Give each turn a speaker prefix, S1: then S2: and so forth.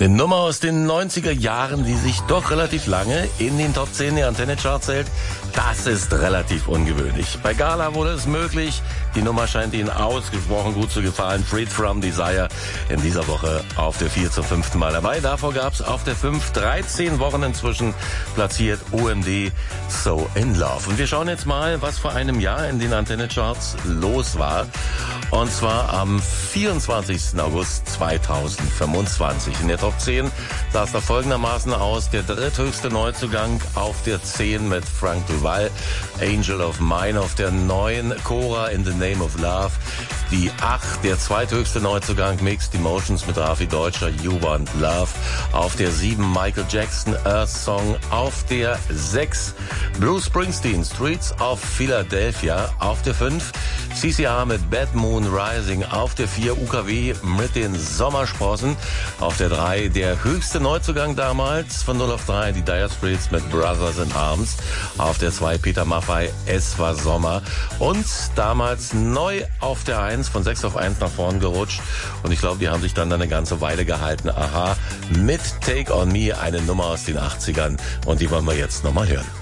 S1: Eine Nummer aus den 90er Jahren, die sich doch relativ lange in den Top 10 der Antenne-Charts hält, das ist relativ ungewöhnlich. Bei Gala wurde es möglich. Die Nummer scheint Ihnen ausgesprochen gut zu gefallen. Freed from Desire in dieser Woche auf der 4 zum 5. Mal dabei. Davor gab es auf der 5 13 Wochen inzwischen platziert OMD So in Love. Und wir schauen jetzt mal, was vor einem Jahr in den Antenne-Charts los war. Und zwar am 24. August 2025. In der Top 10 sah es da folgendermaßen aus. Der dritthöchste Neuzugang auf der 10 mit Frank Duval. Angel of Mine auf der 9. Cora in the Name of Love. Die 8, der zweithöchste Neuzugang Mixed Emotions mit Raffi Deutscher, You Want Love. Auf der 7 Michael Jackson, Earth Song. Auf der 6 Bruce Springsteen, Streets of Philadelphia. Auf der 5 CCR mit Bad Moon Rising. Auf der 4 UKW mit den Sommersprossen. Auf der 3 der höchste Neuzugang damals von 0 auf 3, die Dire Straits mit Brothers in Arms. Auf der 2 Peter Maffay, Es war Sommer. Und damals neu auf der 1, von 6 auf 1 nach vorn gerutscht. Und ich glaube, die haben sich dann eine ganze Weile gehalten. Aha, mit Take on Me, eine Nummer aus den 80ern. Und die wollen wir jetzt nochmal hören.